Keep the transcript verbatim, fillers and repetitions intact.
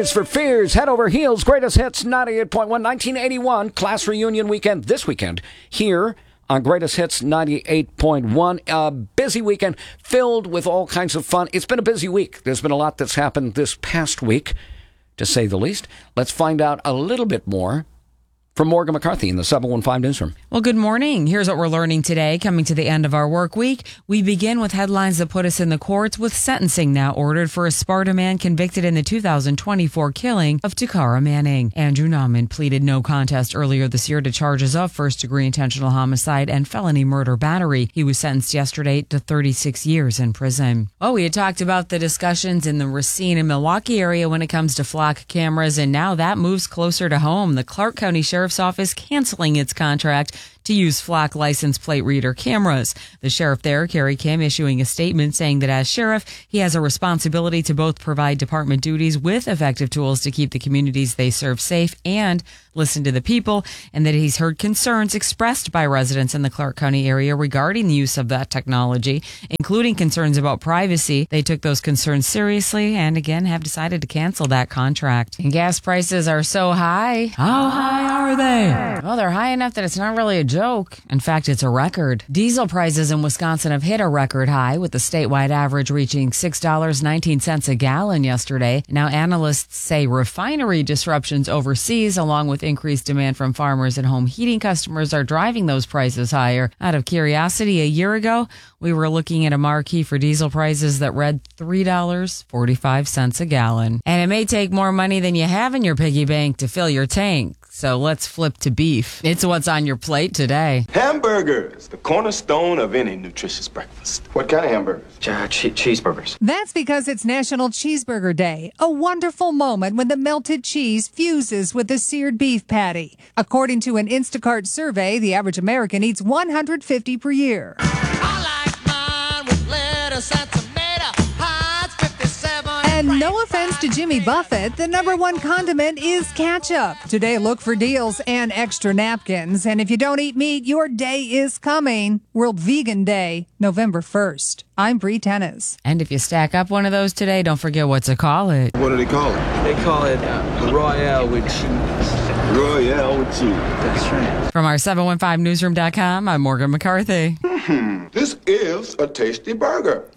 Tears for Fears, Head Over Heels, Greatest Hits, ninety-eight point one, nineteen eighty-one, class reunion weekend this weekend here on Greatest Hits ninety-eight point one. A busy weekend filled with all kinds of fun. It's been a busy week. There's been a lot that's happened this past week, to say the least. Let's find out a little bit more from Morgan McCarthy in the seven one five Newsroom. Well, good morning. Here's what we're learning today. Coming to the end of our work week, we begin with headlines that put us in the courts with sentencing now ordered for a Sparta man convicted in the two thousand twenty-four killing of Takara Manning. Andrew Nauman pleaded no contest earlier this year to charges of first-degree intentional homicide and felony murder battery. He was sentenced yesterday to thirty-six years in prison. Oh, we had talked about the discussions in the Racine and Milwaukee area when it comes to flock cameras, and now that moves closer to home. The Clark County Sheriff's Office canceling its contract to use flock license plate reader cameras. The sheriff there, Kerry Kim, issuing a statement saying that as sheriff, he has a responsibility to both provide department duties with effective tools to keep the communities they serve safe and listen to the people, and that he's heard concerns expressed by residents in the Clark County area regarding the use of that technology, including concerns about privacy. They took those concerns seriously and again have decided to cancel that contract. And gas prices are so high. How high are they? Well, they're high enough that it's not really a joke. In fact, it's a record. Diesel prices in Wisconsin have hit a record high, with the statewide average reaching six dollars and nineteen cents a gallon yesterday. Now, analysts say refinery disruptions overseas, along with increased demand from farmers and home heating customers, are driving those prices higher. Out of curiosity, a year ago, we were looking at a marquee for diesel prices that read three dollars and forty-five cents a gallon. And it may take more money than you have in your piggy bank to fill your tank. So let's flip to beef. It's what's on your plate today. Hamburgers, the cornerstone of any nutritious breakfast. What kind of hamburgers? Uh, che- cheeseburgers. That's because it's National Cheeseburger Day, a wonderful moment when the melted cheese fuses with the seared beef patty. According to an Instacart survey, the average American eats one hundred fifty per year. I like mine with lettuce and tomato. Heinz fifty-seven. And no offense to Jimmy Buffett, the number one condiment is ketchup. Today, look for deals and extra napkins. And if you don't eat meat, your day is coming. World Vegan Day, November first. I'm Bree Tennis. And if you stack up one of those today, don't forget what to call it. What do they call it? They call it uh, Royale with cheese. Royale with cheese. That's right. From our seven one five newsroom dot com, I'm Morgan McCarthy. This is a tasty burger.